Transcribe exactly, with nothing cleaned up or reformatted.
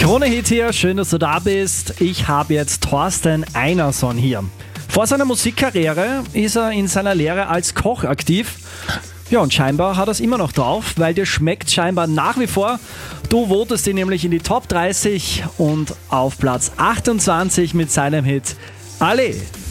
Krone-Hit hier, schön, dass du da bist. Ich habe jetzt Thorsten Einerson hier. Vor seiner Musikkarriere ist er in seiner Lehre als Koch aktiv. Ja, und scheinbar hat er es immer noch drauf, weil dir schmeckt scheinbar nach wie vor. Du votest ihn nämlich in die Top dreißig und auf Platz achtundzwanzig mit seinem Hit Alle.